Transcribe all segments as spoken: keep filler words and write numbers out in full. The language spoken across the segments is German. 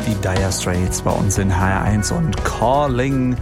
die Dire Straits bei uns in H R eins und Calling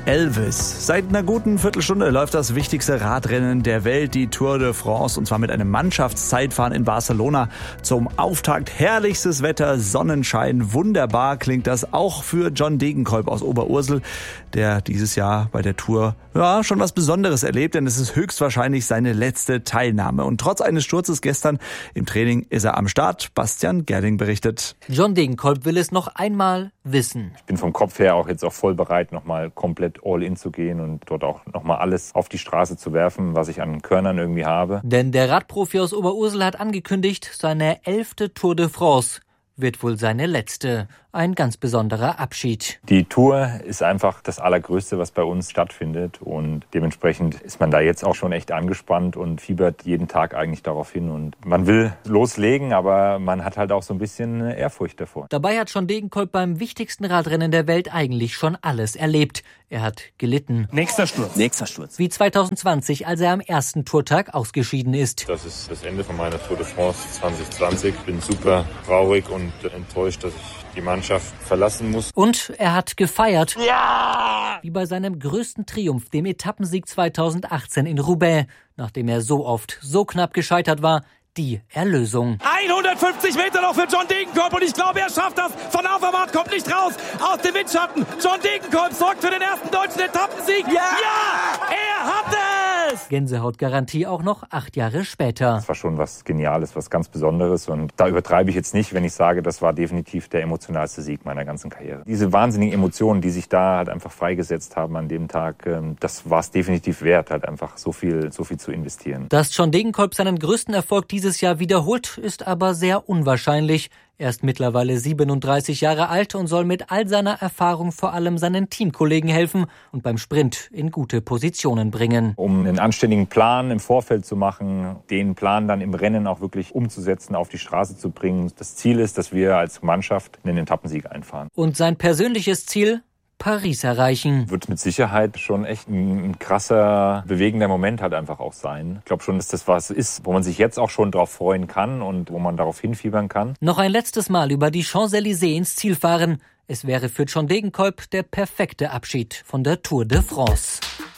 Elvis. Seit einer guten Viertelstunde läuft das wichtigste Radrennen der Welt, die Tour de France, und zwar mit einem Mannschaftszeitfahren in Barcelona zum Auftakt. Herrlichstes Wetter, Sonnenschein, wunderbar klingt das auch für John Degenkolb aus Oberursel, der dieses Jahr bei der Tour ja schon was Besonderes erlebt, denn es ist höchstwahrscheinlich seine letzte Teilnahme. Und trotz eines Sturzes gestern im Training ist er am Start. Bastian Gerding berichtet. John Degenkolb will es noch einmal wissen. Ich bin vom Kopf her auch jetzt auch voll bereit, nochmal komplett all in zu gehen und dort auch nochmal alles auf die Straße zu werfen, was ich an Körnern irgendwie habe. Denn der Radprofi aus Oberursel hat angekündigt, seine elfte Tour de France wird wohl seine letzte. Ein ganz besonderer Abschied. Die Tour ist einfach das Allergrößte, was bei uns stattfindet, und dementsprechend ist man da jetzt auch schon echt angespannt und fiebert jeden Tag eigentlich darauf hin, und man will loslegen, aber man hat halt auch so ein bisschen Ehrfurcht davor. Dabei hat John Degenkolb beim wichtigsten Radrennen der Welt eigentlich schon alles erlebt. Er hat gelitten. Nächster Sturz. Nächster Sturz. Wie zwanzig zwanzig, als er am ersten Tourtag ausgeschieden ist. Das ist das Ende von meiner Tour de France zwanzig zwanzig. Ich bin super traurig und enttäuscht, dass ich die Mannschaft verlassen muss. Und er hat gefeiert. Ja! Wie bei seinem größten Triumph, dem Etappensieg zweitausendachtzehn in Roubaix. Nachdem er so oft, so knapp gescheitert war, die Erlösung. hundertfünfzig Meter noch für John Degenkolb, und ich glaube, er schafft das. Van Avermaet kommt nicht raus aus dem Windschatten. John Degenkolb sorgt für den ersten deutschen Etappensieg. Ja! Ja! Er hat es! Gänsehautgarantie auch noch acht Jahre später. Das war schon was Geniales, was ganz Besonderes, und da übertreibe ich jetzt nicht, wenn ich sage, das war definitiv der emotionalste Sieg meiner ganzen Karriere. Diese wahnsinnigen Emotionen, die sich da halt einfach freigesetzt haben an dem Tag, das war es definitiv wert, halt einfach so viel, so viel zu investieren. Dass John Degenkolb seinen größten Erfolg dieses Jahr wiederholt, ist aber sehr unwahrscheinlich. Er ist mittlerweile siebenunddreißig Jahre alt und soll mit all seiner Erfahrung vor allem seinen Teamkollegen helfen und beim Sprint in gute Positionen bringen. Um einen anständigen Plan im Vorfeld zu machen, den Plan dann im Rennen auch wirklich umzusetzen, auf die Straße zu bringen. Das Ziel ist, dass wir als Mannschaft einen Etappensieg einfahren. Und sein persönliches Ziel? Paris erreichen. Wird mit Sicherheit schon echt ein, ein krasser, bewegender Moment halt einfach auch sein. Ich glaube schon, dass das was ist, wo man sich jetzt auch schon drauf freuen kann und wo man darauf hinfiebern kann. Noch ein letztes Mal über die Champs-Élysées ins Ziel fahren. Es wäre für John Degenkolb der perfekte Abschied von der Tour de France.